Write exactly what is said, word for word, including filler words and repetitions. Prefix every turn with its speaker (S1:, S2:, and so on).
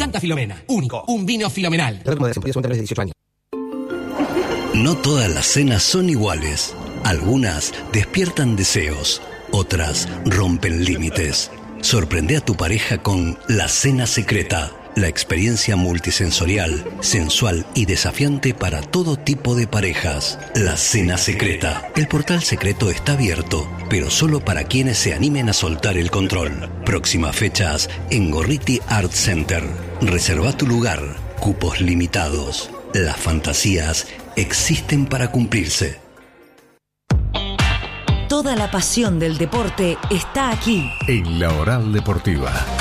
S1: Santa Filomena. Único. Un vino filomenal.
S2: No todas las cenas son iguales. Algunas despiertan deseos, otras rompen límites. Sorprende a tu pareja con La Cena Secreta, la experiencia multisensorial, sensual y desafiante para todo tipo de parejas. La Cena Secreta. El portal secreto está abierto, pero solo para quienes se animen a soltar el control. Próximas fechas en Gorriti Art Center. Reserva tu lugar. Cupos limitados. Las fantasías existen para cumplirse.
S3: Toda la pasión del deporte está aquí.
S4: En La Oral Deportiva.